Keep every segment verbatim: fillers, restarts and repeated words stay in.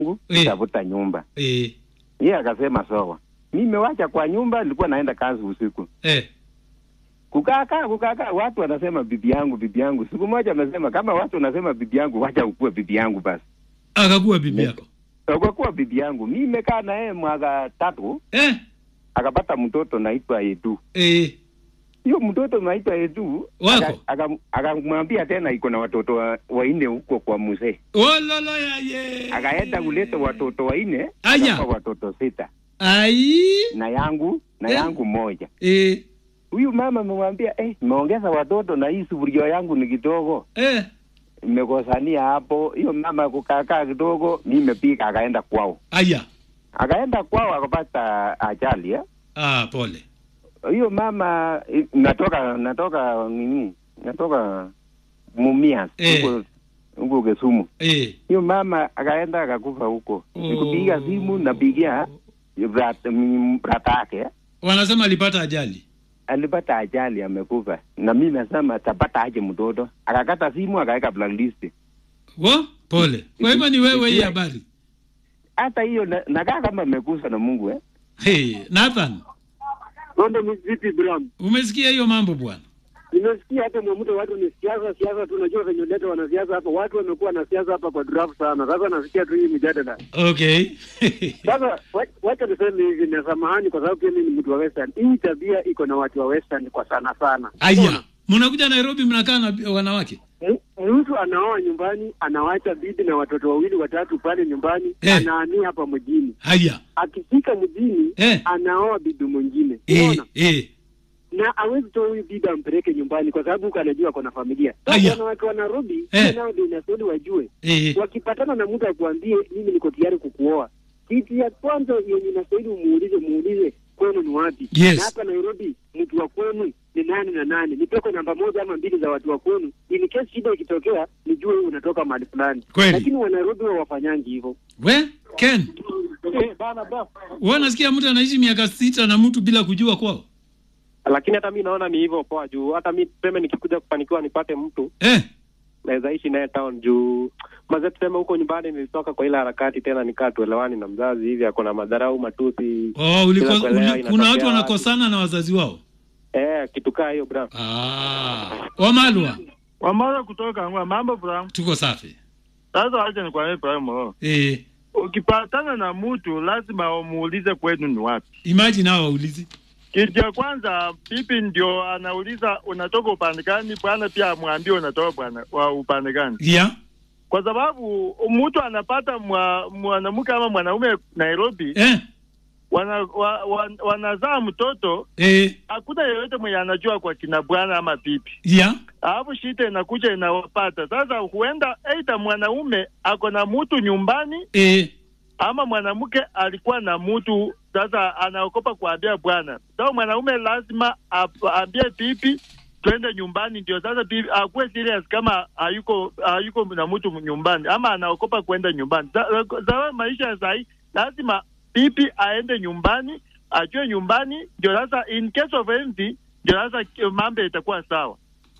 nitafuta nyumba. Eh. Yeye akasema sawa. Mimi nimewacha kwa nyumba, nilikuwa naenda kazi usiku. Eh. Kukaka kukaka watu wanasema bibi yangu bibi yangu. Siku moja amesema kama watu wanasema bibi yangu, wacha ukue bibi yangu basi. Akakuwa bibi yako. Akakuwa bibi yangu. Mimi nimekaa na yeye mwaka tatu. Eh. Akapata mtoto naitwa Edu. Eh. Hiyo mtoto naitwa Edu wako akamwambia tena iko na watoto wa, waine huko kwa mzee. Ololo ya ye. Akaenda kuleta watoto waine, aya watoto sita. Ai. Na yangu na eh. yangu moja. Eh. Huyu mama amemwambia eh nimeongeza watoto na hii sufuria yangu ni kidogo. Eh. Nimekosania hapo. Hiyo mama kukaa kidogo, mimi nimepika akaenda kwao. Aya. Akaenda kwao akapata ajali eh. Ah, pole. Hiyo mama natoka natoka nini? Natoka Mumias eh. huko huko Kisumu. Eh. Hiyo mama akaenda akakufa huko. Oh. Nikupiga simu napigia brata brata yake. Wanasema alipata ajali. Alipata ajali amekufa. Na mimi nasema tapata aje mtoto. Akakata simu akaweka blacklist. Wo? Pole. Kwa hivyo ni wewe hii habari. Hata hiyo nakaa kama amekufa na Mungu eh. Hey, Nathan. Ndo mzipi Bram. Umesikia hiyo mambo bwana? Nimesikia hata mwamuto watu ni siasa siasa tu, unajua venye leta wana siasa hapa. Watu wamekuwa na siasa hapa kwa draft sana. Sasa nasikia tu hii mjadala. Okay. Sasa wacha niseme hivi na samahani kwa sababu mimi ni mtu wa Western. Hii tabia iko na watu wa Western kwa sana sana. Aya. Mnakuja Nairobi mnakaa na wanawake? Mtu anaoa nyumbani, anawacha bibi na watoto wawili watatu pale nyumbani, eh. anahamia hapa mjini. Haya. Akifika mjini, eh. anaoa bibi mwingine. Unaona? Eh, eh. Na hawezi toa huyu bibi ampeleke nyumbani kwa sababu anajua kuna familia. Sasa watu wa Nairobi, eh. nao ndio inasudi wajue. Eh. Wakipatana na mtu akwambie mimi niko tayari kukuoa. Kitu ya kwanza yenye inasudi muulize muulize kwenu ni wapi? Yes. Na hapa Nairobi mtu wa kwenu ni nani na nani? Nipeko namba moja ama mbili za watu wa kwenu. Ili kesi shida ikitokea nijue unatoka mahali fulani. Lakini wa Nairobi hawafanyangi hivyo. We, Ken. Eh, bana bana. Wewe unasikia mtu anaishi miaka sita na mtu bila kujua kwao? Lakini hata mimi naona ni hivyo poa juu hata mimi tuseme nikikuja kufanikiwa nipate mtu eh naweza ishi naye town juu maze tuseme huko nyumbani nilitoka kwa ile harakati tena nikaa tuelewani na mzazi hivi akona madharau matusi. Oh, ulikuwa uli, kuna watu wanakosana na wazazi wao? Eh, kitu kaa hiyo bro. Ah. Wamalwa. Wamalwa kutoka ngwa mambo bro. Tuko safi. Sasa acha nikwambie bro. Eh. Ukipatana na mtu lazima umuulize kwenu ni wapi. Imagine hao waulizi. Kitu ya kwanza pipi ndio anauliza unatoka upande gani, bwana pia amwambie unatoka bwana wa upande gani. Yeah. Kwa sababu mtu anapata mwanamke ama mwanaume Nairobi eh wana wa, wa, wanazaa mtoto eh hakuna yeyote mwenye anajua kwa kina bwana ama pipi. Yeah. Alafu shida inakuja inawapata. Sasa huenda aidha mwanaume ako na mtu nyumbani eh ama mwanamke alikuwa na mtu sasa anaokopa kuambia bwana. Sasa mwanaume lazima aambie pipi twende nyumbani ndio sasa pipi akuwe serious kama hayuko hayuko na mtu nyumbani ama anaokopa kwenda nyumbani. Sasa maisha ya sasa lazima pipi aende nyumbani, ajue nyumbani ndio sasa in case of anything ndio sasa mambo itakuwa sawa.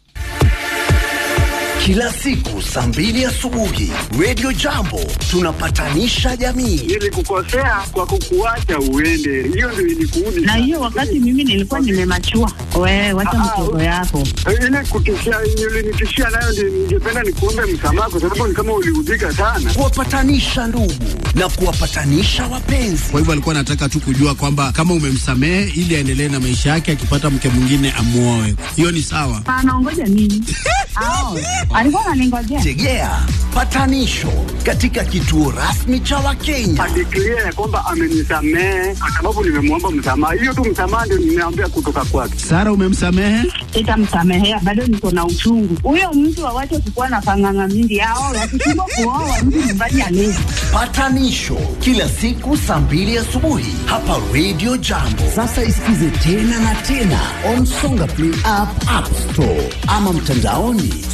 Kila siku saa mbili asubuhi Radio Jambo tunapatanisha jamii. Ili kukosea kwa kukuacha uende, hiyo ndio ilikuudi. Na hiyo wakati mimi nilikuwa nimemachua. Wewe wacha mtoto yako. Ile kutishia ulinitishia nayo ndio ningependa nikuombe msamaha kwa sababu ni kama uliudhika sana. Kuwapatanisha ndugu na kuwapatanisha wapenzi. Kwa hivyo alikuwa anataka tu kujua kwamba kama umemsamehe ili aendelee na maisha yake, akipata mke mwingine amuoe. Hiyo ni sawa. Anaongoja nini? Ao. Alikuwa ananingojea. Tegea patanisho katika kituo rasmi cha Wakenya. Adeclare kwamba amenisamehe kwa sababu nimemwomba msamaha. Hiyo tu msamaha ndio nimeambia kutoka kwake. Sara, umemsamehe? Sitamsamehea, bado niko na uchungu. Huyo mtu awache kukuwa na panganga mingi hao, wakishindwa kuoa mtu nyumbani alezi. Patanisho kila siku saa mbili asubuhi hapa Radio Jambo. Sasa isikize tena na tena on Songa Play app, App Store ama mtandaoni